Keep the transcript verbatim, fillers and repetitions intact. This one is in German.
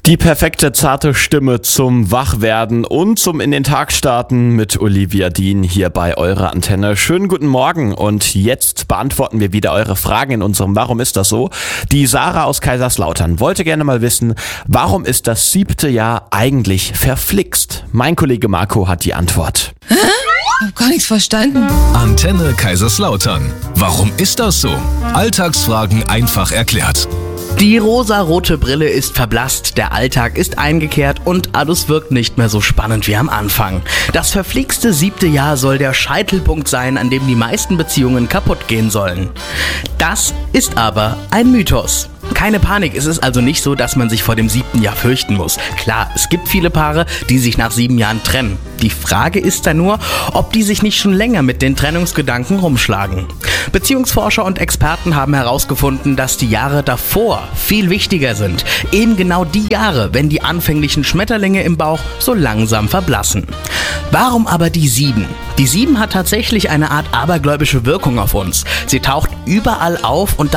Die perfekte zarte Stimme zum Wachwerden und zum in den Tag starten mit Olivia Dean hier bei eurer Antenne. Schönen guten Morgen und jetzt beantworten wir wieder eure Fragen in unserem Warum ist das so? Die Sarah aus Kaiserslautern wollte gerne mal wissen, warum ist das siebte Jahr eigentlich verflixt? Mein Kollege Marco hat die Antwort. Hä? Ich hab gar nichts verstanden. Antenne Kaiserslautern. Warum ist das so? Alltagsfragen einfach erklärt. Die rosarote Brille ist verblasst, der Alltag ist eingekehrt und alles wirkt nicht mehr so spannend wie am Anfang. Das verflixte siebte Jahr soll der Scheitelpunkt sein, an dem die meisten Beziehungen kaputt gehen sollen. Das ist aber ein Mythos. Keine Panik, es ist also nicht so, dass man sich vor dem siebten Jahr fürchten muss. Klar, es gibt viele Paare, die sich nach sieben Jahren trennen. Die Frage ist dann nur, ob die sich nicht schon länger mit den Trennungsgedanken rumschlagen. Beziehungsforscher und Experten haben herausgefunden, dass die Jahre davor viel wichtiger sind. Eben genau die Jahre, wenn die anfänglichen Schmetterlinge im Bauch so langsam verblassen. Warum aber die sieben? Die sieben hat tatsächlich eine Art abergläubische Wirkung auf uns. Sie taucht überall auf und